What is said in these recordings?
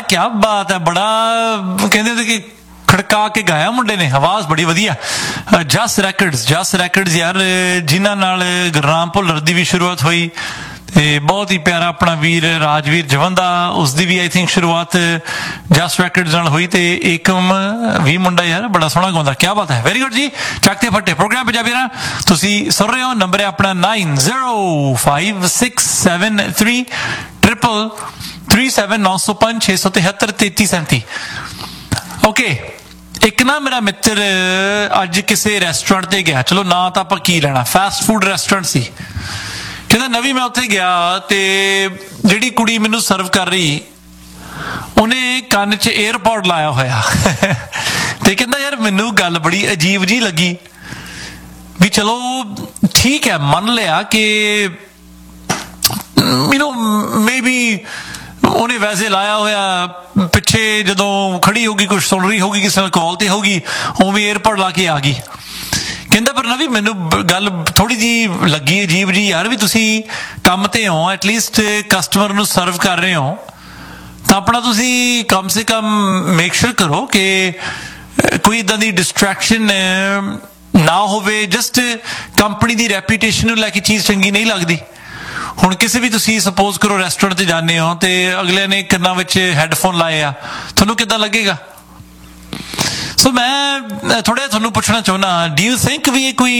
क्या बात है, बड़ा कहते थे कि खड़का के गाया मुंडे ने, आवाज़ बड़ी वधिया। जस रैकड्स यार, जिन्हां नाल गुरनाम भुल्लर दी भी शुरुआत हुई ते बहुत ही प्यारा अपना वीर राजवीर जवंदा, उसकी भी आई थिंक शुरुआत जस रैकड्स नाल हुई ते एकम भी मुंडा यार बड़ा सोहना गाउंदा। क्या बात है, वेरी गुड जी। चकते फट्टे प्रोग्राम पंजाबी ना तुसी सुन रहे हो। नंबर है अपना 905673337905 ओके। एक ना मेरा मित्र अज किसी रेस्टोरेंट ते गया, चलो ना तो आपां की लेना, फास्ट फूड रेस्टोरेंट सी, कहता नवी मैं उत्थे गया ते जिहड़ी कुड़ी मैनू सर्व कर रही उन्हें कान च एयरपॉड लाया होया ते कहता यार मैनू गल बड़ी अजीब जी लगी भी, चलो ठीक है मन लिया कि मे बी उन्हें वैसे लाया होया, पिछे जदों खड़ी होगी कुछ सुन रही होगी, किसी कॉल ते होगी, उवें एयरपॉड ला के आ गई। कहता पर ना भी मैनू गल थोड़ी जी लगी अजीब जी यार, भी तुसी काम ते हो, एटलीस्ट कस्टमर नू सर्व कर रहे हो तो अपना तुसी कम से कम मेक श्योर करो कि कोई इदां दी डिस्ट्रैक्शन ना होवे। जस्ट कंपनी दी रैपूटेशन नू लैके चीज़ चंगी नहीं लगती। हुण किसी भी तुसी सपोज करो रेस्टोरेंट ते जाने हो ते अगले ने कन्नां विच हैडफोन लाए आ, तुहानू किदां लगेगा? सो मैं थोड़ा थोनू पूछना चाहना, डू यू थिंक भी कोई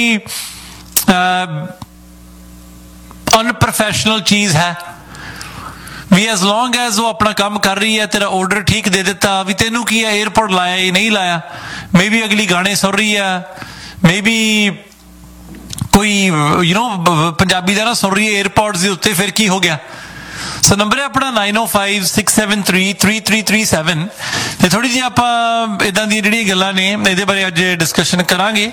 अनप्रोफेशनल चीज है भी? एज लॉन्ग एज वो अपना काम कर रही है, तेरा ऑर्डर ठीक दे देता भी, तेनू की है एयरपोर्ट लाया या नहीं लाया, मे बी अगली गाने सुन रही है, मे बी कोई पंजाबी का ना सुन रही है एयरपोर्ट्स के उत्ते, फिर की हो गया? सो नंबर है अपना 9056733337 ते थोड़ी जी आप इदां दी जिहड़ी गल्लां ने इहदे बारे अज डिस्कशन करांगे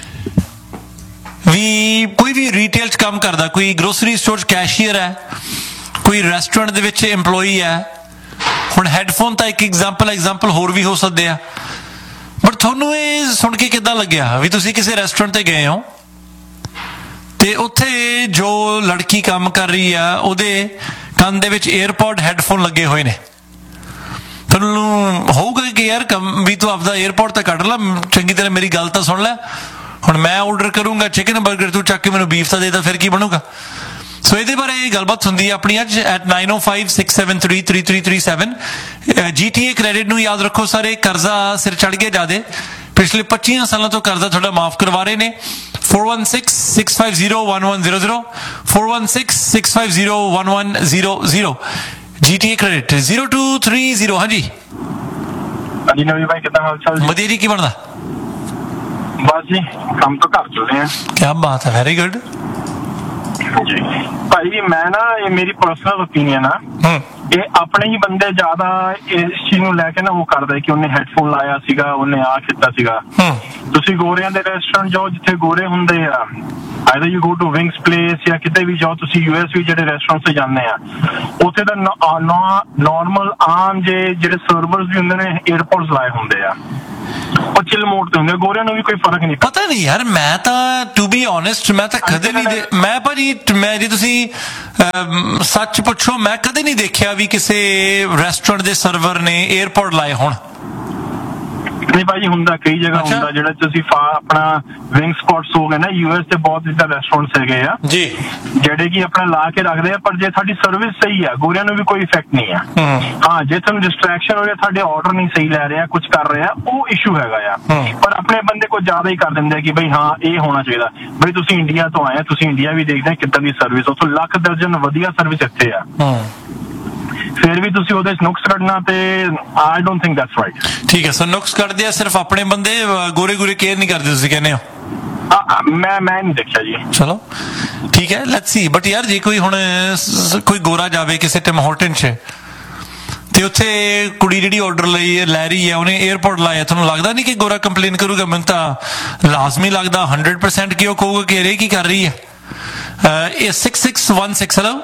भी। कोई भी रिटेल च काम करदा, कोई ग्रोसरी स्टोर कैशियर है, कोई रेस्टोरेंट दे विच एम्पलॉई है, हुण हैडफोन तां एक एग्जाम्पल होर भी हो सकदे आ, बट तुहानू ये सुन के किदां लग्गिया भी तुसीं किसी रेस्टोरेंट ते गए हो ते उत्थे जो लड़की काम कर रही है उहदे ਕੰਨ ਦੇ ਵਿੱਚ 에ਅਰਪੋਡ ਹੈਡਫੋਨ ਲੱਗੇ ਹੋਏ ਨੇ, ਤੁਹਾਨੂੰ ਹੋਊਗਾ ਕਿ ਯਾਰ ਵੀ ਤੂੰ ਆਪਦਾ 에ਅਰਪੋਡ ਤਾਂ ਕੱਢ ਲੈ, ਚੰਗੀ ਤਰ੍ਹਾਂ ਮੇਰੀ ਗੱਲ ਤਾਂ ਸੁਣ ਲੈ। ਹੁਣ ਮੈਂ ਆਰਡਰ ਕਰੂੰਗਾ ਚਿਕਨ ਬਰਗਰ, ਤੂੰ ਚੱਕ ਕੇ ਮੈਨੂੰ ਬੀਫ ਤਾਂ ਦੇ ਤਾ, ਫਿਰ ਕੀ ਬਣੂਗਾ? ਸੋ ਇਹਦੇ ਬਾਰੇ ਗੱਲਬਾਤ ਹੁੰਦੀ ਹੈ ਆਪਣੀ ਅੱਜ at 9056733337। GTA ਕ੍ਰੈਡਿਟ ਨੂੰ ਯਾਦ ਰੱਖੋ ਸਾਰੇ, ਕਰਜ਼ਾ ਸਿਰ ਚੜ ਗਿਆ ਜ਼ਿਆਦੇ, पिछले 25 सालों तो कर्जा थोड़ा माफ करवा रहे ने। 4166501100 4166501100 GTA क्रेडिट 0230। हाँ जी नवी भाई कितना हाल चाल? वधिया जी, की बनदा? बस जी काम तो कर चुके हैं। क्या बात है, वेरी गुड जी भाई। मैं ना ये मेरी पर्सनल ओपीनियन है, ये अपने ही बंदे ज्यादा इस चीज ਨੂੰ ਲੈ ਕੇ ਨਾ ਉਹ ਕਰਦਾ ਕਿ ਉਹਨੇ ਹੈਡਫੋਨ ਲਾਇਆ ਸੀਗਾ, ਉਹਨੇ ਆ ਕੀਤਾ ਸੀਗਾ। ਤੁਸੀਂ ਗੋਰਿਆਂ ਦੇ ਰੈਸਟੋਰੈਂਟ ਜਾਓ ਜਿੱਥੇ ਗੋਰੇ ਹੁੰਦੇ ਆ, either you go to wings place ਜਾਂ ਕਿਤੇ ਵੀ ਜਾਓ ਤੁਸੀਂ, US ਵੀ ਜਿਹੜੇ ਰੈਸਟੋਰੈਂਟ ਤੇ ਜਾਂਦੇ ਆ ਉੱਥੇ ਤਾਂ ਨਾਰਮਲ ਆਮ ਜਿਹੜੇ ਸਰਵਰਸ ਵੀ ਹੁੰਦੇ ਨੇ 에ਅਰਪੋਡਸ ਲਾਏ ਹੁੰਦੇ ਆ, ਉਹ ਚਿਲ ਮੋਡ ਤੇ ਹੁੰਦੇ, ਗੋਰਿਆਂ ਨੂੰ ਵੀ ਕੋਈ ਫਰਕ ਨਹੀਂ ਪਤਾ ਨਹੀਂ ਯਾਰ। ਮੈਂ ਤਾਂ ਟੂ ਬੀ ਓਨੈਸਟ ਮੈਂ ਤਾਂ ਕਦੇ ਨਹੀਂ ਮੈਂ ਭਾਜੀ ਮੈਂ ਜੇ ਤੁਸੀਂ ਸੱਚ ਪੁੱਛੋ ਮੈਂ ਕਦੇ ਨਹੀਂ ਦੇਖਿਆ ਵੀ ਕਿਸੇ ਰੈਸਟੋਰੈਂਟ ਦੇ ਸਰਵਰ ਨੇ 에ਅਰਪੋਡ ਲਾਏ ਹੋਣ। ਨਹੀਂ ਭਾਜੀ ਹੁੰਦਾ, ਕਈ ਜਗ੍ਹਾ ਹੁੰਦਾ, ਜਿਹੜਾ ਤੁਸੀਂ ਆਪਣਾ ਵਿੰਗ ਸਪੌਟਸ ਹੋ ਗਏ ਨਾ US ਤੇ ਬਹੁਤ ਜਿੱਦਾਂ ਰੈਸਟੋਰੈਂਟਸ ਹੈਗੇ ਆ ਜੀ, ਜਿਹੜੇ ਕਿ ਆਪਣਾ ਲਾ ਕੇ ਰੱਖਦੇ ਆ, ਪਰ ਜੇ ਸਾਡੀ ਸਰਵਿਸ ਸਹੀ ਆ ਗੋਰਿਆਂ ਨੂੰ ਵੀ ਕੋਈ ਇਫੈਕਟ ਨਹੀਂ ਆ। ਹਾਂ ਜੇ ਤੁਹਾਨੂੰ ਡਿਸਟਰੈਕਸ਼ਨ ਹੋ ਰਿਹਾ, ਤੁਹਾਡੇ ਆਰਡਰ ਨਹੀਂ ਸਹੀ ਲੈ ਰਿਹਾ, ਕੁਝ ਕਰ ਰਿਹਾ, ਉਹ ਇਸ਼ੂ ਹੈਗਾ ਆ। ਪਰ ਆਪਣੇ ਬੰਦੇ ਕੋਲ ਜ਼ਿਆਦਾ ਹੀ ਕਰ ਦਿੰਦੇ ਆ ਕਿ ਬਈ ਹਾਂ ਇਹ ਹੋਣਾ ਚਾਹੀਦਾ। ਬਈ ਤੁਸੀਂ ਇੰਡੀਆ ਤੋਂ ਆਏ, ਤੁਸੀਂ ਇੰਡੀਆ ਵੀ ਦੇਖਦੇ ਕਿੱਦਾਂ ਦੀ ਸਰਵਿਸ, ਉੱਥੋਂ ਲੱਖ ਦਰਜਨ ਵਧੀਆ ਸਰਵਿਸ ਇੱਥੇ ਆ, फिर भी तुसी ओदे नुक्स कढना ते I don't think that's right. ठीक है, सो नुक्स कढ दिया, सिर्फ अपने बंदे गोरे गोरे केयर नहीं करते तुसी कहने हो? मैं नहीं देखा जी। चलो ठीक है, लेट्स सी। बट यार जे कोई हुण कोई गोरा जावे किसी टिम होटल च ਤੇ ਉੱਥੇ ਕੁੜੀ ਜਿਹੜੀ ਆਰਡਰ ਲੈ ਰਹੀ ਹੈ ਉਹਨੇ 에ਅਰਪੋਡ ਲਾਇਆ, ਤੁਹਾਨੂੰ ਲੱਗਦਾ ਨਹੀਂ ਕਿ ਗੋਰਾ ਕੰਪਲੇਨ ਕਰੂਗਾ? ਮੈਨੂੰ ਤਾਂ ਲਾਜ਼ਮੀ ਲੱਗਦਾ 100% ਕਿ ਉਹ ਕਹੂਗਾ ਕਿ ਇਹ ਕੀ ਕਰ ਰਹੀ ਹੈ। ਇਹ 6616 ਹੈਲੋ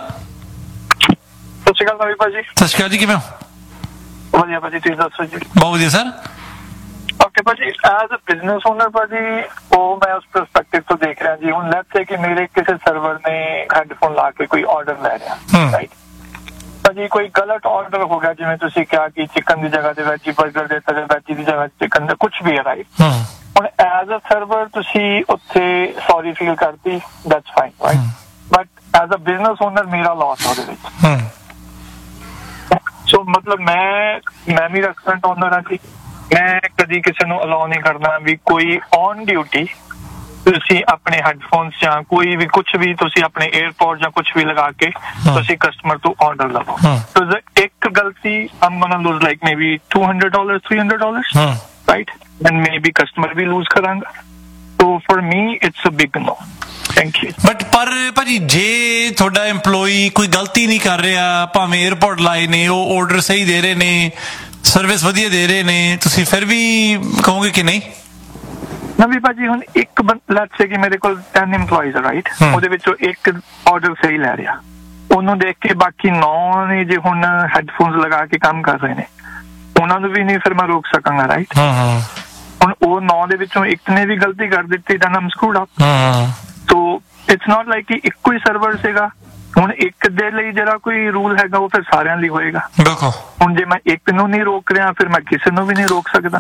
ਸਤਿ ਸ਼੍ਰੀ ਅਕਾਲ ਭਾਜੀ। ਸਤਿ ਸ਼੍ਰੀ ਅਕਾਲ ਜੀ, ਕਿਵੇਂ ਹੋ? ਵਧੀਆ ਭਾਜੀ, ਤੁਸੀਂ ਦੱਸੋ ਜੀ? ਬਹੁਤ ਵਧੀਆ ਸਰ। ਓਕੇ ਭਾਜੀ, ਐਜ਼ ਅ ਬਿਜ਼ਨਸ ਓਨਰ ਭਾਜੀ ਉਹ ਮੈਂ ਉਸ ਪਰਸਪੈਕਟਿਵ ਤੋਂ ਦੇਖ ਰਿਹਾ ਜੀ। ਹੁਣ ਲੈਟਸ ਸੇ ਕਿ ਮੇਰੇ ਕਿਸੇ ਸਰਵਰ ਨੇ ਹੈਡਫੋਨ ਲਾ ਕੇ ਕੋਈ ਆਰਡਰ ਲੈ ਰਿਹਾ, ਰਾਈਟ? ਭਾਜੀ ਕੋਈ ਗਲਤ ਆਰਡਰ ਹੋ ਗਿਆ, ਜਿਵੇਂ ਤੁਸੀਂ ਕਿਹਾ ਕਿ ਚਿਕਨ ਦੀ ਜਗ੍ਹਾ ਤੇ ਵੈਜੀ 버ਗਰ ਦੇਤਾ ਜਾਂ ਵੈਜੀ ਦੀ ਜਗ੍ਹਾ ਚਿਕਨ ਦਾ ਕੁਝ ਵੀ ਹੈ, ਰਾਈਟ? ਹੁਣ ਐਜ਼ ਅ ਸਰਵਰ ਤੁਸੀਂ ਉੱਥੇ ਸੌਰੀ ਫੀਲ ਕਰਤੀ, that's fine, right? But as a business owner ਮੇਰਾ ਲਾਸ ਉਹਦੇ ਵਿੱਚ। ਸੋ ਮਤਲਬ ਮੈਂ ਵੀ ਰੈਸਟੋਰੈਂਟ ਓਨਰ ਹਾਂ ਜੀ, ਮੈਂ ਕਦੀ ਕਿਸੇ ਨੂੰ ਅਲਾਉ ਨਹੀਂ ਕਰਨਾ ਵੀ ਕੋਈ ਔਨ ਡਿਊਟੀ ਤੁਸੀਂ ਆਪਣੇ ਹੈਡਫੋਨਸ ਜਾਂ ਕੋਈ ਵੀ ਕੁਝ ਵੀ ਤੁਸੀਂ ਆਪਣੇ 에ਅਰਪੋਰਟ ਜਾਂ ਕੁਝ ਵੀ ਲਗਾ ਕੇ ਤੁਸੀਂ ਕਸਟਮਰ ਤੋਂ ਆਰਡਰ ਲਵੋ। ਸੋ ਇੱਕ ਗਲਤੀ ਆਮ ਗੋਨਾ loose like maybe $200 $300, right? And maybe customer we loose ਕਰਾਂਗਾ। ਸੋ for me it's a big no. Thank you. But ਪਰ ਭਾਜੀ ਜੇ ਤੁਹਾਡਾ EMPLOYEE ਕੋਈ ਗਲਤੀ ਨਹੀਂ ਕਰ ਰਿਹਾ, ਭਾਵੇਂ 에ਅਰਪੋਰਟ ਲਾਏ ਨੇ, ਉਹ ਆਰਡਰ ਸਹੀ ਦੇ ਰਹੇ ਨੇ, ਸਰਵਿਸ ਵਧੀਆ ਦੇ ਰਹੇ ਨੇ, ਤੁਸੀਂ ਫਿਰ ਵੀ ਕਹੋਗੇ ਕਿ ਨਹੀਂ? ਨਵੀਂ ਭਾਜੀ ਹੁਣ ਇੱਕ ਲੈਟਸ ਸੇ ਕਿ ਮੇਰੇ ਕੋਲ 10 EMPLOYEES ਆ, ਰਾਈਟ? ਉਹਦੇ ਵਿੱਚੋਂ ਇੱਕ ਆਰਡਰ ਸਹੀ ਲੈ ਰਿਹਾ, ਉਹਨੂੰ ਦੇਖ ਕੇ ਬਾਕੀ 9 ਨੇ ਜੇ ਹੁਣ ਹੈਡਫੋਨਸ ਲਗਾ ਕੇ ਕੰਮ ਕਰ ਰਹੇ ਨੇ, ਉਹਨਾਂ ਨੂੰ ਵੀ ਨਹੀਂ ਫਿਰ ਮੈਂ ਰੋਕ ਸਕਾਂਗਾ, ਰਾਈਟ? ਹੁਣ ਉਹ 9 ਦੇ ਵਿੱਚੋਂ ਇੱਕ ਨੇ ਵੀ ਗਲਤੀ ਕਰ ਦਿੱਤੀ ਤਾਂ ਆਮ ਸਕੂਡ up. So it's not like ਕਿ ਇੱਕੋ ਹੀ ਸਰਵਰ ਸੀਗਾ। ਹੁਣ ਇੱਕ ਦੇ ਲਈ ਜਿਹੜਾ ਕੋਈ ਰੂਲ ਹੈਗਾ ਉਹ ਫਿਰ ਸਾਰਿਆਂ ਲਈ ਹੋਏਗਾ। ਹੁਣ ਜੇ ਮੈਂ ਇੱਕ ਨੂੰ ਨਹੀਂ ਰੋਕ ਰਿਹਾ ਫਿਰ ਮੈਂ ਕਿਸੇ ਨੂੰ ਵੀ ਨਹੀਂ ਰੋਕ ਸਕਦਾ।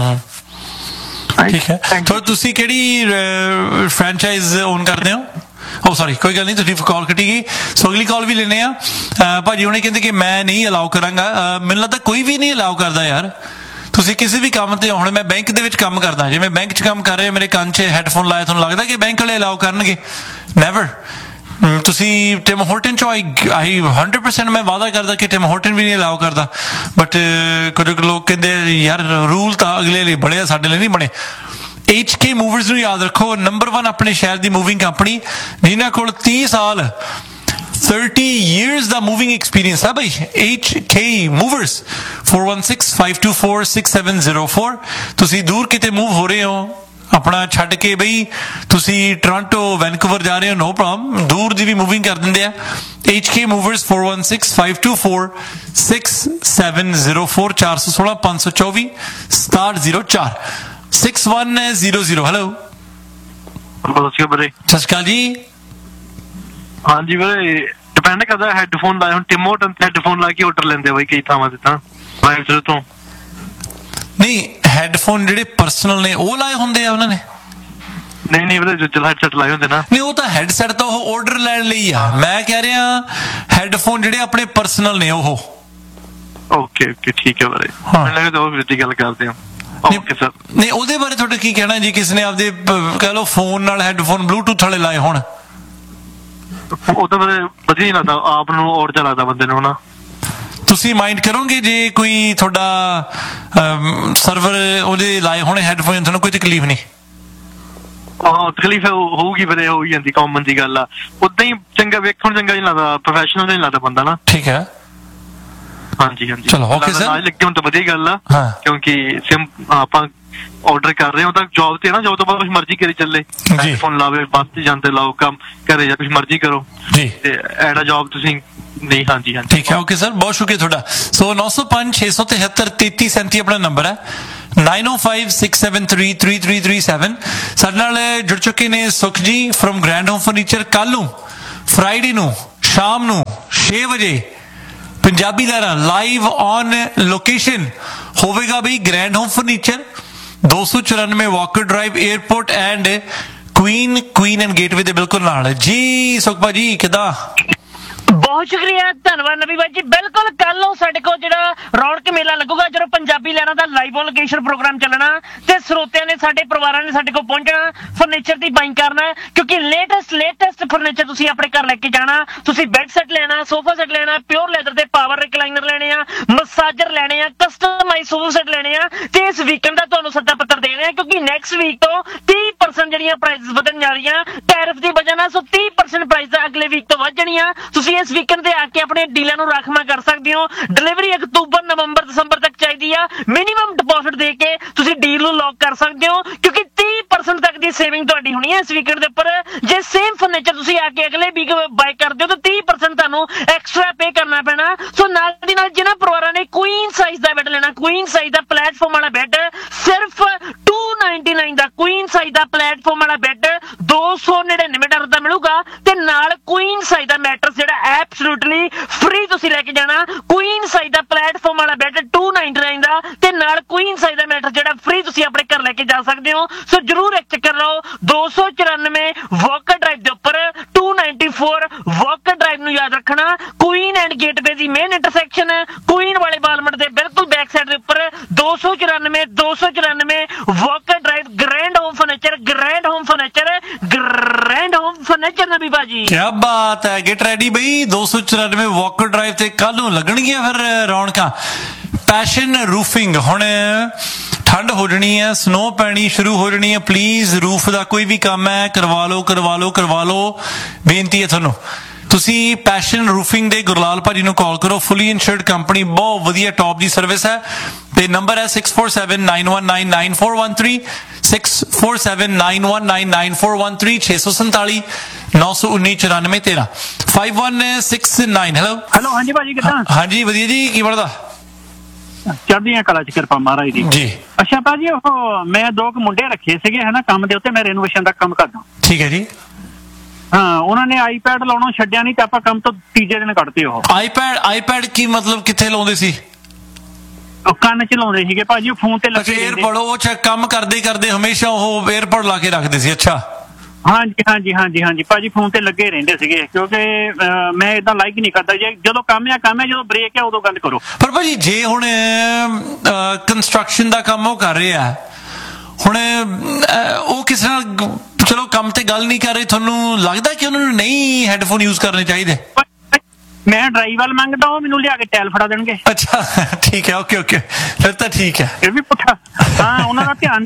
ਠੀਕ ਹੈ। ਤੁਸੀਂ ਕਿਹੜੀ ਫਰੈਂਚਾਈਜ਼ ਓਨ ਕਰਦੇ ਹੋ? ਓ ਸੌਰੀ, ਕੋਈ ਗੱਲ ਨਹੀਂ, ਤੁਹਾਡੀ ਕਾਲ ਕੱਟੀ ਗਈ। ਸੋ ਅਗਲੀ ਕਾਲ ਵੀ ਲੈਣੇ ਆ। ਭਾਜੀ ਹੁਣੇ ਕਹਿੰਦੇ ਕਿ ਮੈਂ ਨਹੀਂ ਅਲਾਉ ਕਰਾਂਗਾ। ਮੈਨੂੰ ਲੱਗਦਾ ਕੋਈ ਵੀ ਨਹੀਂ ਅਲਾਉ ਕਰਦਾ ਯਾਰ। ਤੁਸੀਂ ਕਿਸੇ ਵੀ ਕੰਮ ਤੇ, ਹੁਣ ਮੈਂ ਬੈਂਕ ਦੇ ਵਿੱਚ ਕੰਮ ਕਰਦਾ, ਜੇ ਮੈਂ ਬੈਂਕ 'ਚ ਕੰਮ ਕਰ ਰਿਹਾ, ਮੇਰੇ ਕੰਨ 'ਚ ਹੈਡਫੋਨ ਲਾਇਆ, ਤੁਹਾਨੂੰ ਲੱਗਦਾ ਕਿ ਬੈਂਕ ਵਾਲੇ ਅਲਾਉ ਕਰਨਗੇ? ਨੈਵਰ। ਤੁਸੀਂ ਟਿਮ ਹੋਰਟਨ 'ਚੋਂ ਆਈ 100% ਮੈਂ ਵਾਅਦਾ ਕਰਦਾ ਕਿ ਟਿਮ ਹੋਰਟਨ ਵੀ ਨਹੀਂ ਅਲਾਉ ਕਰਦਾ। ਬਟ ਕੁਝ ਲੋਕ ਕਹਿੰਦੇ ਯਾਰ ਰੂਲ ਤਾਂ ਅਗਲੇ ਲਈ ਬਣੇ ਆ, ਸਾਡੇ ਲਈ ਨਹੀਂ ਬਣੇ। HK ਮੂਵਰਸ ਨੂੰ ਯਾਦ ਰੱਖੋ, ਨੰਬਰ 1 ਆਪਣੇ ਸ਼ਹਿਰ ਦੀ ਮੂਵਿੰਗ ਕੰਪਨੀ, ਜਿਨ੍ਹਾਂ ਕੋਲ 30 ਸਾਲ 30 years ਦਾ ਮੂਵਿੰਗ ਐਕਸਪੀਰੀਅੰਸ ਹੈ ਬਈ। HK movers 4165246704। ਤੁਸੀਂ ਦੂਰ ਕਿਤੇ ਮੂਵ ਹੋ ਰਹੇ ਹੋ ਆਪਣਾ ਛੱਡ ਕੇ, ਬਈ ਤੁਸੀਂ ਟੋਰਾਂਟੋ ਵੈਨਕੂਵਰ ਜਾ ਰਹੇ ਹੋ, ਨੋ ਪ੍ਰੋਬਲਮ, ਦੂਰ ਦੀ ਵੀ ਮੂਵਿੰਗ ਕਰ ਦਿੰਦੇ ਆ। HK movers 4165246704 416 524 6704 6100। ਹੈਲੋ, ਸਤਿ ਸ਼੍ਰੀ ਅਕਾਲ ਜੀ। ਹਾਂਜੀ ਵੀਰੇ, ਡਿਪੈਂਡ ਕਰਦਾ ਹੈਡਫੋਨ ਲਾਏ। ਹੁਣ ਟਿਮ ਹੋਰਟਨ ਹੈਡਫੋਨ ਲਾ ਕੇ ਆਰਡਰ ਲੈਂਦੇ ਬਈ ਕਈ ਥਾਵਾਂ ਤੇ ਤਾਂ ਡਰਾਈਵ ਤੋਂ। ਨਹੀਂ, ਹੈਡਫੋਨ ਜਿਹੜੇ ਪਰਸਨਲ ਨੇ ਉਹ ਲਾਏ ਹੁੰਦੇ ਆ ਉਹਨਾਂ ਨੇ? ਨਹੀਂ ਵੀਰੇ, ਜੋ ਹੈਡਸੈਟ ਲਾਏ ਹੁੰਦੇ ਨਾ। ਨਹੀਂ, ਉਹ ਤਾਂ ਹੈਡਸੈਟ ਤਾਂ ਉਹ ਆਰਡਰ ਲੈਣ ਲਈ ਆ। ਮੈਂ ਕਹਿ ਰਿਹਾ ਹੈਡਫੋਨ ਜਿਹੜੇ ਆਪਣੇ ਪਰਸਨਲ ਨੇ ਉਹ। ਓਕੇ ਠੀਕ ਹੈ ਵੀਰੇ, ਮੈਨੂੰ ਲੱਗਦਾ ਉਹ ਵੀ ਗੱਲ ਕਰਦੇ ਆ। Okay sir. ਨਹੀਂ, ਉਹਦੇ ਬਾਰੇ ਤੁਹਾਡਾ ਕੀ ਕਹਿਣਾ ਜੀ? ਕਿਸੇ ਨੇ ਆਪਦੇ ਕਹਿ ਲਓ ਫੋਨ ਨਾਲ ਹੈਡਫੋਨ ਬਲੂਟੂਥ ਵਾਲੇ ਲਾਏ ਹੋਣ? ਉਹ ਤਾਂ ਵੀਰੇ ਵਧੀਆ ਹੀ ਲੱਗਦਾ, ਆਪ ਨੂੰ ਔਰ ਜਿਹਾ ਲੱਗਦਾ ਬੰਦੇ ਨੂੰ ਨਾ। ਤੁਸੀਂ ਮਾਈਂਡ ਕਰੋਗੇ ਜੇ ਕੋਈ ਤੁਹਾਡਾ ਸਰਵਰ ਉਹਦੇ ਲਾਏ ਹੋਣੇ ਹੈਡਫੋਨ, ਤੁਹਾਨੂੰ ਕੋਈ ਤਕਲੀਫ ਨਹੀਂ? ਹਾਂ, ਤਕਲੀਫ ਹੋਊਗੀ ਵੀਰੇ, ਹੋ ਹੀ ਜਾਂਦੀ, ਕਾਮਨ ਦੀ ਗੱਲ ਆ। ਉਦਾਂ ਹੀ ਚੰਗਾ ਵੇਖਣ ਚੰਗਾ ਨਹੀਂ ਲੱਗਦਾ, ਪ੍ਰੋਫੈਸ਼ਨਲ ਨਹੀਂ ਲੱਗਦਾ ਬੰਦਾ ਨਾ। ਠੀਕ ਹੈ। ਹਾਂਜੀ ਚਲੋ ਓਕੇ ਸਰ। ਨਾਲ ਲੱਗੇ ਹੁਣ ਤਾਂ ਵਧੀਆ ਗੱਲ ਆ, ਕਿਉਂਕਿ ਆਪਾਂ ਆਰਡਰ ਕਰ ਰਹੇ ਹੋ ਤਾਂ ਜੌਬ ਤੇ ਨਾ, ਜੌਬ ਤੋਂ ਬਾਅਦ ਕੁਛ ਮਰਜ਼ੀ ਕਰੀ ਚੱਲੇ, ਹੈਡਫੋਨ ਲਾਵੇ, ਬੱਸ ਤੇ ਜਾਂਦੇ ਲਾਓ, ਕੰਮ ਘਰੇ ਜਾਂ ਕੁਛ ਮਰਜ਼ੀ ਕਰੋ ਜੀ। ਤੇ ਐਡਾ ਜੌਬ ਤੁਸੀਂ ਨਹੀਂ। ਹਾਂਜੀ ਠੀਕ ਹੈ, ਓਕੇ ਸਰ, ਬਹੁਤ ਸ਼ੁਕਰੀਆ ਤੁਹਾਡਾ। ਸੋ 905 673 3337 ਆਪਣਾ ਨੰਬਰ ਹੈ। 9056733337। ਸਾਡੇ ਨਾਲ ਜੁੜ ਚੁੱਕੇ ਨੇ ਸੁਖ ਜੀ ਫਰਮ ਗ੍ਰੈਂਡ ਹੋਮ ਫਰਨੀਚਰ। ਕੱਲ ਨੂੰ ਫਰਾਈਡੇ ਨੂੰ ਸ਼ਾਮ ਨੂੰ 6 ਵਜੇ ਪੰਜਾਬੀ ਦਾ ਲਾਈਵ ਔਨ ਲੋਕੇਸ਼ਨ ਹੋਵੇਗਾ ਬਈ grand home furniture, 294 Walker drive, airport and Queen and gateway ਦੇ ਬਿਲਕੁਲ ਨਾਲ ਜੀ। ਸੁਖ ਭਾਜੀ ਕਿੱਦਾਂ? ਬਹੁਤ ਸ਼ੁਕਰੀਆ, ਧੰਨਵਾਦ ਨਵੀ ਬਾਈ ਜੀ। ਬਿਲਕੁਲ ਕੱਲ ਨੂੰ ਸਾਡੇ ਕੋਲ ਜਿਹੜਾ ਰੌਣਕ ਮੇਲਾ ਲੱਗੂਗਾ, ਜਦੋਂ ਪੰਜਾਬੀ ਲਹਿਰਾਂ ਦਾ ਲਾਈਵ ਔਨ ਲੋਕੇਸ਼ਨ ਪ੍ਰੋਗਰਾਮ ਚੱਲਣਾ ਤੇ ਸਰੋਤਿਆਂ ਨੇ, ਸਾਡੇ ਪਰਿਵਾਰਾਂ ਨੇ ਸਾਡੇ ਕੋਲ ਪਹੁੰਚਣਾ, ਫਰਨੀਚਰ ਦੀ ਬਾਈਂਗ ਕਰਨਾ, ਕਿਉਂਕਿ ਲੇਟੈਸਟ ਫਰਨੀਚਰ ਤੁਸੀਂ ਆਪਣੇ ਘਰ ਲੈ ਕੇ ਜਾਣਾ। ਤੁਸੀਂ ਬੈੱਡ ਸੈੱਟ ਲੈਣਾ, ਸੋਫਾ ਸੈੱਟ ਲੈਣਾ, ਪਿਓਰ ਲੈਦਰ ਦੇ ਪਾਵਰ ਰਿਕਲਾਈਨਰ ਲੈਣੇ ਆ, ਮਸਾਜਰ ਲੈਣੇ ਆ, ਕਸਟਮਾਈਜ਼ ਸੋਫਾ ਸੈੱਟ ਲੈਣੇ ਆ। ਤੇ ਇਸ ਵੀਕਐਂਡ ਦਾ ਤੁਹਾਨੂੰ ਸੱਦਾ ਪੱਤਰ ਦੇਣੇ ਆ, ਕਿਉਂਕਿ ਨੈਕਸਟ ਵੀਕ ਤੋਂ 30% ਜਿਹੜੀਆਂ ਪ੍ਰਾਈਸਿਸ ਵਧਣ ਜਾ ਰਹੀਆਂ ਟੈਰਿਫ ਦੀ ਵਜ੍ਹਾ ਨਾਲ। ਸੋ 30% ਪ੍ਰਾਈਸ ਅਗਲੇ ਵੀਕ ਤੋਂ ਵੱਧ ਜਾਣੀਆਂ। ਤੁਸੀਂ ਇਸ ਵੀਕਐਂਡ ਤੇ ਆ ਕੇ ਆਪਣੇ ਡੀਲਰ ਨੂੰ ਰਾਖਵਾਂ ਕਰ ਸਕਦੇ ਹੋ। ਡਿਲੀਵਰੀ ਅਕਤੂਬਰ, ਨਵੰਬਰ, ਦਸੰਬਰ ਤੱਕ ਚਾਹੀਦੀ ਆ। ਮਿਨੀਮਮ ਡਿਪੋਜ਼ਿਟ ਦੇ ਕੇ ਤੁਸੀਂ ਡੀਲ ਨੂੰ ਲੌਕ ਕਰ ਸਕਦੇ ਹੋ, ਕਿਉਂਕਿ 30% ਤੱਕ ਦੀ ਸੇਵਿੰਗ ਤੁਹਾਡੀ ਹੋਣੀ ਹੈ ਇਸ ਵੀਕਐਂਡ ਦੇ ਉੱਪਰ। ਜੇ ਸੇਮ ਫਰਨੀਚਰ ਤੁਸੀਂ ਆ ਕੇ ਅਗਲੇ ਵੀਕ ਬਾਈ ਕਰਦੇ ਹੋ ਤਾਂ 30% ਤੁਹਾਨੂੰ ਐਕਸਟਰਾ ਪੇ ਕਰਨਾ ਪੈਣਾ। ਸੋ ਨਾਲ ਦੀ ਨਾਲ ਜਿਹਨਾਂ ਪਰਿਵਾਰਾਂ ਨੇ ਕੁਈਨ ਸਾਈਜ਼ ਦਾ ਬੈੱਡ ਲੈਣਾ, ਕੁਈਨ ਸਾਈਜ਼ ਦਾ ਪਲੇਟਫਾਰਮ ਵਾਲਾ ਬੈੱਡ ਸਿਰਫ $299 ਦਾ, ਕੁਈਨ ਸਾਈਜ਼ ਦਾ ਪਲੇਟਫਾਰਮ ਵਾਲਾ ਬੈੱਡ 200 $299 ਦਾ ਮਿਲੂਗਾ ਤੇ ਨਾਲ ਕੁਈਨ ਸਾਈਜ਼ ਦਾ ਮੈਟਰਸ ਜਿਹੜਾ ਐਬਸੋਲੂਟਲੀ ਫ੍ਰੀ ਤੁਸੀਂ ਲੈ ਕੇ ਜਾਣਾ। ਕੁਈਨ ਸਾਈਜ਼ ਦਾ ਪਲੇਟਫਾਰਮ ਵਾਲਾ ਬੈੱਡ $299 ਦਾ ਤੇ ਨਾਲ ਕੁਈਨ ਸਾਈਜ਼ ਦਾ ਮੈਟਰਸ ਜਿਹੜਾ ਫ੍ਰੀ ਤੁਸੀਂ ਆਪਣੇ ਘਰ ਲੈ ਕੇ ਜਾ ਸਕਦੇ ਹੋ। ਸੋ ਜਰੂਰ ਇੱਕ ਚੱਕਰ ਲਾਓ। 294 ਵਾਕਰ ਡਰਾਈਵ ਦੇ ਉੱਪਰ 294 ਵਾਕਰ ਡਰਾਈਵ ਨੂੰ ਯਾਦ ਰੱਖਣਾ। Queen and gateway the main intersection Queen ਵਾਲੇ ਬਾਲਮਟ ਦੇ ਬਿਲਕੁਲ ਬੈਕ ਸਾਈਡ ਦੇ ਉੱਪਰ 294 Walker drive grand home furniture ਨਬੀ ਬਾਜੀ। ਕੀ ਬਾਤ ਹੈ। ਗੈਟ ਰੈਡੀ ਬਈ 294 ਵਾਕਰ ਡਰਾਈਵ ਤੇ ਕੱਲ ਨੂੰ ਲੱਗਣਗੀਆਂ ਫਿਰ ਰੌਣਕਾਂ। ਪੈਸ਼ਨ ਰੂਫਿੰਗ ਹੁਣ ਠੰਡ ਹੋ ਜਾਣੀ ਹੈ, ਸਨੋ ਪੈਣੀ ਸ਼ੁਰੂ ਹੋ ਜਾਣੀ ਹੈ। ਪਲੀਜ਼ ਰੂਫ ਦਾ ਕੋਈ ਵੀ ਕੰਮ ਹੈ ਕਰਵਾ ਲਓ। ਬੇਨਤੀ ਹੈ ਤੁਹਾਨੂੰ, ਤੁਸੀਂ ਪੈਸ਼ਨ ਰੂਫਿੰਗ ਦੇ ਗੁਰਲਾਲ ਭਾਜੀ ਨੂੰ ਕਾਲ ਕਰੋ। ਫੁੱਲੀ ਇੰਸ਼ੋਰਡ ਕੰਪਨੀ, ਬਹੁਤ ਵਧੀਆ ਟੌਪ ਦੀ ਸਰਵਿਸ ਹੈ ਤੇ ਨੰਬਰ ਹੈ 6479199413 6479199413 647 919 9413 5169। ਹੈਲੋ ਹਾਂਜੀ ਭਾਜੀ ਕਿੱਦਾਂ? ਹਾਂਜੀ ਵਧੀਆ ਜੀ, ਕੀ ਬਣਦਾ? ਚੜ੍ਹਦੀਆਂ ਕਲਾ ਚ ਕਿਰਪਾ ਮਹਾਰਾਜ ਦੀ ਜੀ। ਅੱਛਾ ਭਾਜੀ ਉਹ ਮੈਂ 2 ਮੁੰਡੇ ਰੱਖੇ ਸੀਗੇ ਹਨਾ ਕੰਮ ਦੇ ਉੱਤੇ, ਮੈਂ ਰੈਨੋਵੇਸ਼ਨ ਦਾ ਕੰਮ ਕਰਦਾ। ਠੀਕ ਹੈ ਜੀ। ਹਾਂ ਉਹਨਾਂ ਨੇ ਆਈਪੈਡ ਲਾਉਣਾ ਛੱਡਿਆ ਨਹੀਂ ਤੇ ਆਪਾਂ ਕੰਮ ਤੋਂ ਤੀਜੇ ਦਿਨ ਕੱਢਤੇ। ਉਹ ਆਈਪੈਡ ਕੀ ਮਤਲਬ ਕਿੱਥੇ ਲਾਉਂਦੇ ਸੀ? ਉਹ ਕੰਨ ਚ ਲਾਉਂਦੇ ਸੀਗੇ ਭਾਜੀ, ਉਹ ਫੋਨ ਤੇ ਲੱਗੇ ਏਅਰਪੋਰਟ। ਉਹ ਕੰਮ ਕਰਦੇ ਹਮੇਸ਼ਾ ਉਹ ਏਅਰਪੋਰਟ ਲਾ ਕੇ ਰੱਖਦੇ ਸੀ। ਅੱਛਾ ਹਾਂਜੀ ਭਾਜੀ ਫੋਨ ਤੇ ਲੱਗੇ ਰਹਿੰਦੇ ਸੀਗੇ ਕਿਉਂਕਿ ਮੈਂ ਇਦਾਂ ਲਾਈਕ ਨਹੀਂ ਕਰਦਾ। ਜਦੋਂ ਕੰਮ ਹੈ ਜਦੋਂ ਬ੍ਰੇਕ ਹੈ ਉਦੋਂ ਗੱਲ ਕਰੋ। ਪਰ ਭਾਜੀ ਜੇ ਹੁਣ ਕੰਸਟਰਕਸ਼ਨ ਦਾ ਕੰਮ ਉਹ ਕਰ ਰਿਹਾ ਹੁਣ, ਉਹ ਕਿਸੇ ਨਾਲ ਚਲੋ ਕੰਮ ਤੇ ਗੱਲ ਨਹੀਂ ਕਰ ਰਹੇ, ਤੁਹਾਨੂੰ ਲੱਗਦਾ ਕਿ ਉਹਨਾਂ ਨੂੰ ਨਹੀਂ ਹੈਡਫੋਨ ਯੂਜ਼ ਕਰਨੇ ਚਾਹੀਦੇ? ਮੈਂ ਡਰਾਈਵਰ ਮੰਗਦਾ, ਉਹ ਮੈਨੂੰ ਲਿਆ ਕੇ ਟੈਲ ਫੜਾ ਦੇਣਗੇ। ਅੱਛਾ ਠੀਕ ਹੈ, ਓਕੇ ਫਿਰ ਤਾਂ ਠੀਕ ਹੈ। ਇਹ ਵੀ ਪੁੱਠਾ ਹਾਂ ਉਹਨਾਂ ਦਾ ਧਿਆਨ।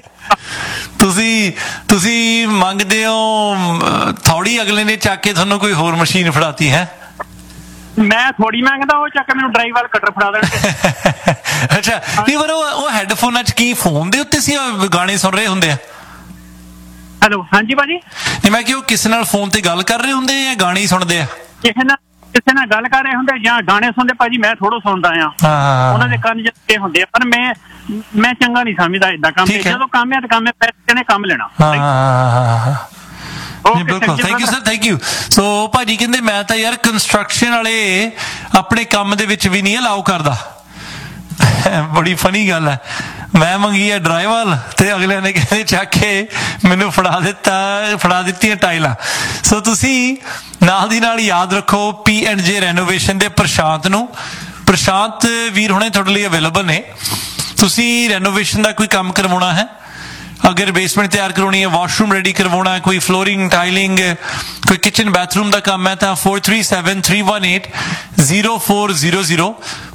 ਤੁਸੀਂ ਮੰਗਦੇ ਹੋ ਥੋੜੀ, ਅਗਲੇ ਨੇ ਚੱਕ ਕੇ ਤੁਹਾਨੂੰ ਕੋਈ ਹੋਰ ਮਸ਼ੀਨ ਫੜਾਤੀ ਹੈ। ਮੈਂ ਥੋੜੀ ਮੰਗਦਾ, ਉਹ ਚੱਕ ਕੇ ਮੈਨੂੰ ਡਰਾਈਵਰ ਕਟਰ ਫੜਾ ਦੇਣਗੇ। ਅੱਛਾ ਨਹੀਂ, ਪਰ ਉਹ ਹੈਡਫੋਨਾਂ 'ਚ ਕੀ ਫੋਨ ਦੇ ਉੱਤੇ ਸੀ ਗਾਣੇ ਸੁਣ ਰਹੇ ਹੁੰਦੇ ਆ? ਹੈਲੋ ਹਾਂਜੀ ਭਾਜੀ। ਨਹੀਂ ਮੈਂ ਕਿ ਉਹ ਕਿਸੇ ਨਾਲ ਫੋਨ ਤੇ ਗੱਲ ਕਰ ਰਹੇ ਹੁੰਦੇ ਜਾਂ ਗਾਣੇ ਹੀ ਸੁਣਦੇ ਆ? ਕਿਸੇ ਨਾਲ ਗੱਲ ਕਰ ਰਹੇ ਹੁੰਦੇ ਜਾਂ ਗਾਣੇ ਸੁਣਦੇ ਭਾਜੀ। ਮੈਂ ਥੋੜੋ ਸੁਣਦਾ ਆ, ਉਹਨਾਂ ਦੇ ਕੰਨ ਜਿੱਤੇ ਹੁੰਦੇ ਆ। ਪਰ ਮੈਂ ਚੰਗਾ ਨਹੀਂ ਸਮਝਦਾ ਏਦਾਂ ਕੰਮ। ਜਦੋਂ ਕੰਮ ਹੈ ਤਾਂ ਕੰਮ ਹੈ, ਪੈਸੇ ਨੇ ਕੰਮ ਲੈਣਾ। ਬਿਲਕੁਲ, ਥੈਂਕ ਯੂ। ਸੋ ਭਾਜੀ ਕਹਿੰਦੇ ਮੈਂ ਤਾਂ ਯਾਰ ਕੰਸਟਰਕਸ਼ਨ ਵਾਲੇ ਆਪਣੇ ਕੰਮ ਦੇ ਵਿੱਚ ਵੀ ਨਹੀਂ ਅਲਾਉ ਕਰਦਾ। ਬੜੀ ਫਨੀ ਗੱਲ ਹੈ। ਮੈਂ ਮੰਗੀ ਹੈ ਡਰਾਈਵਰ ਤੇ ਅਗਲੇ ਨੇ ਕਹਿੰਦੇ ਚੱਕ ਕੇ ਮੈਨੂੰ ਫੜਾ ਦਿੱਤੀਆਂ ਟਾਈਲਾਂ। ਸੋ ਤੁਸੀਂ ਨਾਲ ਦੀ ਨਾਲ ਯਾਦ ਰੱਖੋ P&J ਰੈਨੋਵੇਸ਼ਨ ਦੇ ਪ੍ਰਸ਼ਾਂਤ ਵੀਰ ਹੁਣੇ ਤੁਹਾਡੇ ਲਈ ਅਵੇਲੇਬਲ ਨੇ। ਤੁਸੀਂ ਰੈਨੋਵੇਸ਼ਨ ਦਾ ਕੋਈ ਕੰਮ ਕਰਵਾਉਣਾ ਹੈ, अगर बेसमेंट तैयार करवानी है, वॉशरूम रेडी करवाना है, कोई फ्लोरिंग टाइलिंग, कोई किचन बाथरूम का काम है, तो 4373180400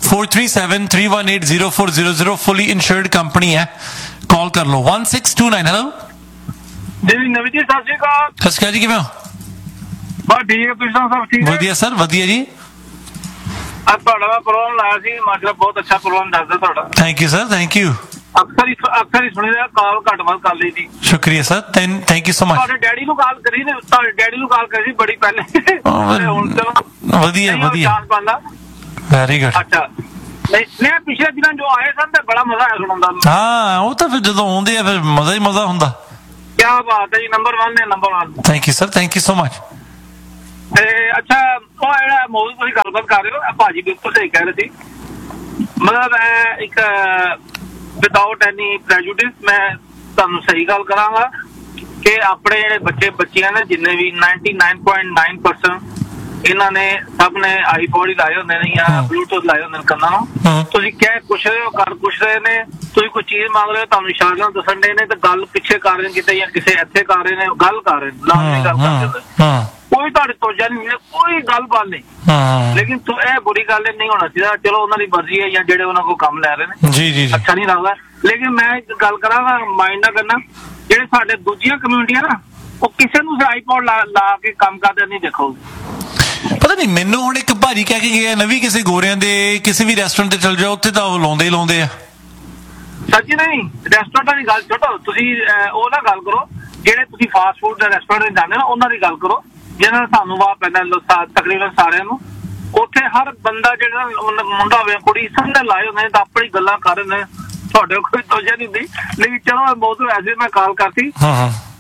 4373180400 फुली इंश्योर्ड कंपनी है, कॉल कर लो 1629। हेलो जी नवी जी, सत श्री अकाल। सत श्री अकाल जी, किवें हो? बस ठीक है, तुसीं सब ठीक है? वधिया सर, वधिया जी। ਅੱਜ ਤੁਹਾਡਾ ਦਾ ਪ੍ਰੋਗਰਾਮ ਲਾਇਆ ਸੀ, ਮਾਸ਼ਾਅੱਲਾ ਬਹੁਤ ਅੱਛਾ ਪ੍ਰੋਗਰਾਮ ਦੱਸਦਾ ਤੁਹਾਡਾ। Thank you sir, thank you. ਅਕਸਰ ਹੀ ਸੁਣੀਦਾ, ਕਾਲ ਘੱਟ ਵੱਧ ਕਰ ਲਈ ਜੀ। ਸ਼ੁਕਰੀਆ sir, thank you so much. ਤੁਹਾਡੇ ਡੈਡੀ ਨੂੰ ਕਾਲ ਕਰੀ ਸੀ, ਬੜੀ ਪਹਿਲੇ। ਹੁਣ ਚਲੋ ਵਧੀਆ ਵੈਰੀ ਗੁੱਡ। ਅੱਛਾ ਨਹੀਂ ਪਿਛਲੇ ਦਿਨਾਂ ਜੋ ਆਏ ਸਨ ਤੇ ਬੜਾ ਮਜ਼ਾ ਆਇਆ ਸੁਣਨ ਦਾ। ਹਾਂ ਉਹ ਤਾਂ ਫਿਰ ਜਦੋਂ ਆਉਂਦੇ ਆ ਫਿਰ ਮਜ਼ਾ ਹੀ ਮਜ਼ਾ ਹੁੰਦਾ। ਕੀ ਬਾਤ ਹੈ ਜੀ, ਨੰਬਰ 1 ਨੇ, number 1। Thank you sir, thank you so much. ਤੇ ਅੱਛਾ ਉਹ ਜਿਹੜਾ ਮੌਜੂਦ ਤੁਸੀਂ ਗੱਲਬਾਤ ਕਰ ਰਹੇ ਹੋ, ਭਾਜੀ ਬਿਲਕੁਲ ਸਹੀ ਕਹਿ ਰਹੇ ਸੀ। ਮਤਲਬ ਇੱਕ ਵਿਦਾਊਟ ਐਨੀ ਪ੍ਰੈਜੂਡਿਸ ਮੈਂ ਤੁਹਾਨੂੰ ਸਹੀ ਗੱਲ ਕਰਾਂਗਾ ਕਿ ਆਪਣੇ ਜਿਹੜੇ ਬੱਚਿਆਂ ਨੇ ਜਿੰਨੇ ਵੀ 99.9% ਇਹਨਾਂ ਨੇ ਸਭ ਨੇ ਆਈਪੋਡ ਹੀ ਲਾਏ ਹੁੰਦੇ ਨੇ ਜਾਂ ਬਲੂਟੂਥ ਲਾਏ ਹੁੰਦੇ ਨੇ ਕੰਨਾਂ ਨੂੰ। ਤੁਸੀਂ ਕਹਿ ਕੁਛ ਰਹੇ ਹੋ, ਕਰ ਕੁਛ ਰਹੇ ਨੇ, ਤੁਸੀਂ ਕੋਈ ਚੀਜ਼ ਮੰਗ ਰਹੇ ਹੋ, ਤੁਹਾਨੂੰ ਇਸ਼ਾਰੇ ਨਾਲ ਦੱਸਣ ਦੇ ਨੇ ਤੇ ਗੱਲ ਪਿੱਛੇ ਕਰ ਰਹੇ ਨੇ ਕਿਤੇ ਜਾਂ ਕਿਸੇ ਇੱਥੇ ਕਰ ਰਹੇ ਨੇ, ਗੱਲ ਕਰ ਰਹੇ ਨੇ, ਲਾਜ਼ਮੀ ਗੱਲ ਕਰਦੇ। ਕੋਈ ਤੁਹਾਡੇ ਤੋਜਾ ਨਹੀਂ, ਕੋਈ ਗੱਲਬਾਤ ਨਹੀਂ। ਲੇਕਿਨ ਇਹ ਬੁਰੀ ਗੱਲ ਨਹੀਂ ਹੋਣਾ ਚਾਹੀਦਾ। ਚਲੋ ਉਹਨਾਂ ਦੀ ਮਰਜ਼ੀ ਹੈ ਜਾਂ ਜਿਹੜੇ ਉਹਨਾਂ ਕੋਲ ਕੰਮ ਲੈ ਰਹੇ ਨੇ, ਜੀ ਅੱਛਾ ਨਹੀਂ ਲੱਗਦਾ। ਲੇਕਿਨ ਮੈਂ ਇੱਕ ਗੱਲ ਕਰਾਂਗਾ, ਮਾਈਂਡ ਨਾ ਕਰਨਾ, ਜਿਹੜੇ ਸਾਡੇ ਦੂਜੀਆਂ ਕਮਿਊਨਿਟੀਆਂ ਨਾ, ਉਹ ਕਿਸੇ ਨੂੰ ਆਈਪੋਡ ਲਾ ਕੇ ਕੰਮ ਕਰਦੇ ਨਹੀਂ ਦੇਖੋਗੇ। ਪਤਾ ਨਹੀਂ ਮੈਨੂੰ ਹੁਣ ਇੱਕ ਭਾਜੀ ਕਹਿ ਕੇ ਗਿਆ ਨਵੀਂ ਕਿਸੇ ਗੋਰਿਆਂ ਦੇ ਕਿਸੇ ਵੀ ਰੈਸਟੋਰੈਂਟ ਤੇ ਚਲ ਜਾਓ, ਉੱਥੇ ਤਾਂ ਉਹ ਲਾਉਂਦੇ ਆ। ਸੱਚੀ ਨਹੀਂ, ਰੈਸਟੋਰੈਂਟਾਂ ਦੀ ਗੱਲ ਛੱਡੋ, ਤੁਸੀਂ ਉਹ ਨਾ ਗੱਲ ਕਰੋ ਜਿਹੜੇ ਤੁਸੀਂ ਫਾਸਟ ਫੂਡ ਦੇ ਰੈਸਟੋਰੈਂਟ ਜਾਂਦੇ ਨਾ, ਉਹਨਾਂ ਦੀ ਗੱਲ ਕਰੋ ਜਿਹਨਾਂ ਨਾਲ ਸਾਨੂੰ ਵਾਹ ਪੈਂਦਾ ਤਕਰੀਬਨ ਸਾਰਿਆਂ ਨੂੰ। ਉੱਥੇ ਹਰ ਬੰਦਾ ਜਿਹੜਾ ਮੁੰਡਾ ਹੋਵੇ ਕੁੜੀ ਸਭ ਨੇ ਲਾਏ ਹੁੰਦੇ ਨੇ ਤਾਂ ਆਪਣੀ ਗੱਲਾਂ ਕਰ ਰਹੇ ਨੇ, ਤੁਹਾਡੇ ਕੋਈ ਤੋਜਾ ਨਹੀਂ ਹੁੰਦੀ। ਲੇਕਿਨ ਚਲੋ ਮੌਜੂਦ ਐਸੇ ਮੈਂ ਕਾਲ ਕਰਤੀ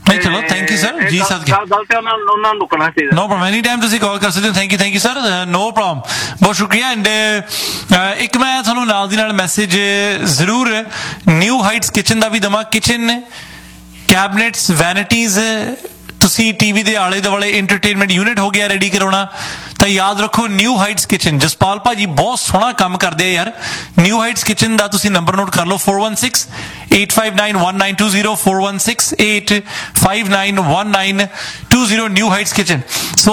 ਨਹੀਂ ਚਲੋ ਥੈਂਕ ਯੂ ਸਰ ਜੀ ਸਰ ਗੱਲ ਤੇ ਉਹਨਾਂ ਨੂੰ ਰੁਕਣਾ ਚਾਹੀਦਾ ਨੋ ਪ੍ਰੋਬਲਮ ਐਨੀ ਟਾਈਮ ਤੁਸੀਂ ਕਾਲ ਕਰ ਸਕਦੇ ਹੋ thank you sir no problem ਬਹੁਤ ਸ਼ੁਕਰੀਆ ਐਂਡ ਇੱਕ ਮੈਂ ਤੁਹਾਨੂੰ ਨਾਲ ਦੀ ਨਾਲ ਮੈਸੇਜ ਜ਼ਰੂਰ ਨਿਊ ਹਾਈਟਸ ਕਿਚਨ ਦਾ ਵੀ ਦਵਾਂ ਕਿਚਨ ਕੈਬਨਿਟਸ ਵੈਨਿਟੀਜ਼ ਤੁਸੀਂ ਟੀਵੀ ਦੇ ਆਲੇ ਦੁਆਲੇ ਐਂਟਰਟੇਨਮੈਂਟ ਯੂਨਿਟ ਹੋ ਗਿਆ ਰੈਡੀ ਕਰਾਉਣਾ ਤਾਂ ਯਾਦ ਰੱਖੋ ਨਿਊ ਹਾਈਟਸ ਕਿਚਨ ਜਸਪਾਲ ਭਾਜੀ ਬਹੁਤ ਸੋਹਣਾ ਕੰਮ ਕਰਦੇ ਆ ਯਾਰ ਨਿਊ ਹਾਈਟਸ ਕਿਚਨ ਦਾ ਤੁਸੀਂ ਨੰਬਰ ਨੋਟ ਕਰ ਲਓ 4168591920 4168591920 ਨਿਊ ਹਾਈਟਸ ਕਿਚਨ ਸੋ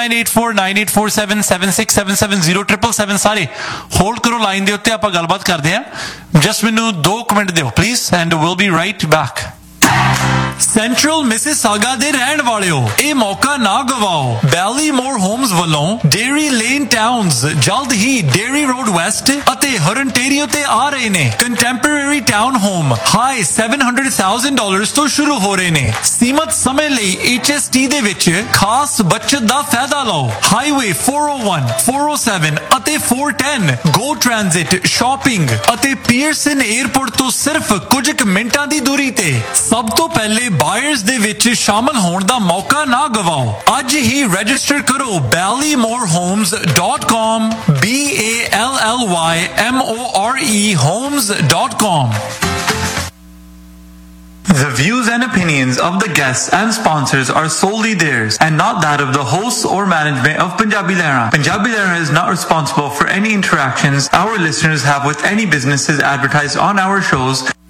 498498477677 ਸਾਰੇ ਹੋਲਡ ਕਰੋ ਲਾਈਨ ਦੇ ਉੱਤੇ ਆਪਾਂ ਗੱਲਬਾਤ ਕਰਦੇ ਆ ਜਸਟ ਮੈਨੂੰ 2 ਮਿੰਟ ਦਿਓ please and will be right back central Mississauga ਦੇ ਰਹਿਣ ਵਾਲਿਓ ਇਹ ਮੌਕਾ ਨਾ ਗਵਾਓ ਬੈਲੀਮੋਰ ਹੋਮਸ ਵੱਲੋਂ ਡੇਰੀ ਲੇਨ ਟਾਊਨਸ ਜਲਦ ਹੀ ਡੇਰੀ ਰੋਡ ਵੈਸਟ ਅਤੇ ਹਰਨਟੇਰੀਓ ਤੇ ਆ ਰਹੇ ਨੇ ਕੰਟੈਂਪਰੇਰੀ ਟਾਊਨ ਹੋਮ ਹਾਈ $700,000 ਤੋਂ ਸ਼ੁਰੂ ਹੋ ਰਹੇ ਨੇ ਸੀਮਤ ਸਮੇਂ ਲਈ HST ਦੇ ਵਿੱਚ ਖਾਸ ਬਚਤ ਦਾ ਫਾਇਦਾ ਲਓ ਹਾਈਵੇ 401 407 ਅਤੇ 410 ਗੋ ਟ੍ਰਾਂਜ਼ਿਟ ਸ਼ਾਪਿੰਗ ਅਤੇ ਪੀਅਰਸਨ 에ਅਰਪੋਰਟ ਤੋਂ ਸਿਰਫ ਕੁਝ ਮਿੰਟਾਂ ਦੀ ਦੂਰੀ ਤੇ ਸਭ ਤੋਂ ਪਹਿਲੇ ਬਾਇਰਸ ਦੇ ਵਿੱਚ ਸ਼ਾਮਲ ਹੋਣ ਦਾ ਮੌਕਾ ਨਾ ਗਵਾਓ ਅੱਜ ਹੀ ਰਜਿਸਟਰ ਕਰੋ ballymorhomes.com BALLYMORE homes.com The views and opinions of the guests and sponsors are solely theirs and not that of the hosts or management of Punjabi Lehra. Punjabi Lehra is not responsible for any interactions our listeners have with any businesses advertised on our shows.